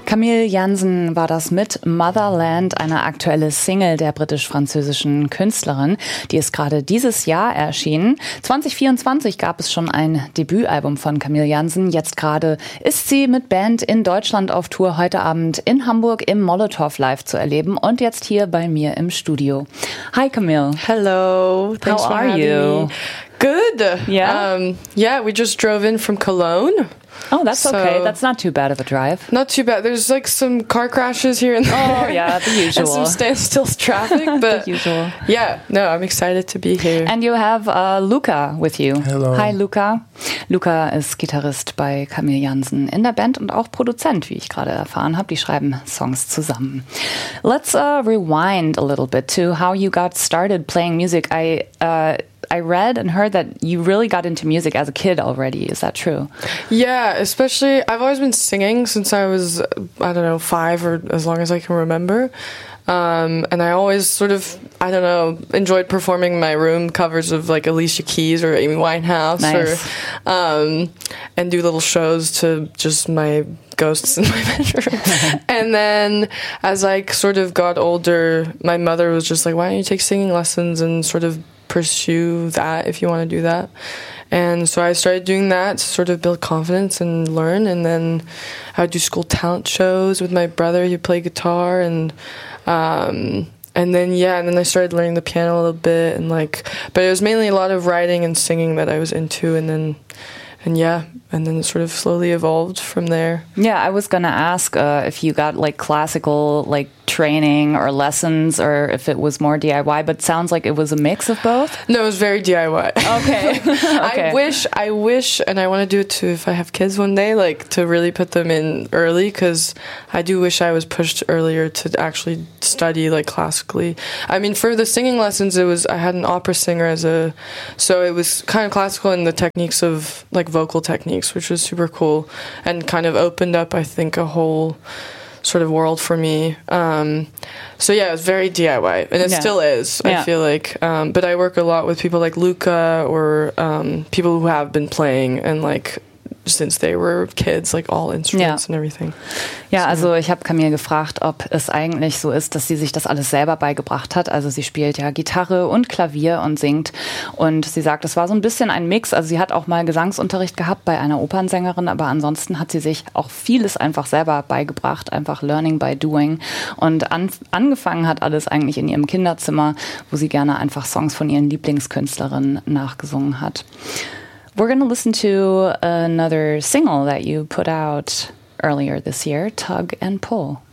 Camille Jansen war das mit Motherland, eine aktuelle Single der britisch-französischen Künstlerin. Die ist gerade dieses Jahr erschienen. 2024 gab es schon ein Debütalbum von Camille Jansen. Jetzt gerade ist sie mit Band in Deutschland auf Tour, heute Abend in Hamburg im Molotow Live zu erleben und jetzt hier bei mir im Studio. Hi Camille. Hello. Thanks How for are having you? me. Good. Yeah? Yeah, we just drove in from Cologne. Oh, that's okay. That's not too bad of a drive. Not too bad. There's like some car crashes here and there. Oh, yeah, the usual. And some standstill traffic, but the usual. Yeah, no, I'm excited to be here. And you have Luca with you. Hello. Hi, Luca. Luca ist Gitarrist bei Camille Jansen in der Band und auch Produzent, wie ich gerade erfahren habe. Die schreiben Songs zusammen. Let's rewind a little bit to how you got started playing music. I read and heard that you really got into music as a kid already. Is that true? Yeah, especially I've always been singing since I was, 5 or as long as I can remember. And I always sort of, enjoyed performing in my room covers of like Alicia Keys or Amy Winehouse. Nice. And do little shows to just my ghosts in my bedroom. And then as I sort of got older, my mother was just like, why don't you take singing lessons and sort of pursue that if you want to do that. And so I started doing that to sort of build confidence and learn. And then I would do school talent shows with my brother who played guitar. And then I started learning the piano a little bit. But it was mainly a lot of writing and singing that I was into. And then it sort of slowly evolved from there. Yeah, I was going to ask if you got like classical like training or lessons or if it was more DIY, but it sounds like it was a mix of both. No, it was very DIY. Okay. I wish, and I want to do it too if I have kids one day, like to really put them in early, because I do wish I was pushed earlier to actually study like classically. I mean, for the singing lessons, I had an opera singer so it was kind of classical in the techniques of like vocal techniques, which was super cool and kind of opened up, I think, a whole sort of world for me. So yeah, it was very DIY, and it still is. I feel like, but I work a lot with people like Luca or people who have been playing and like since they were kids, like all instruments and everything. Ja, also ich habe Camille gefragt, ob es eigentlich so ist, dass sie sich das alles selber beigebracht hat. Also sie spielt ja Gitarre und Klavier und singt. Und sie sagt, es war so ein bisschen ein Mix. Also sie hat auch mal Gesangsunterricht gehabt bei einer Opernsängerin, aber ansonsten hat sie sich auch vieles einfach selber beigebracht, einfach learning by doing. Und angefangen hat alles eigentlich in ihrem Kinderzimmer, wo sie gerne einfach Songs von ihren Lieblingskünstlerinnen nachgesungen hat. We're going to listen to another single that you put out earlier this year, Tug and Pull.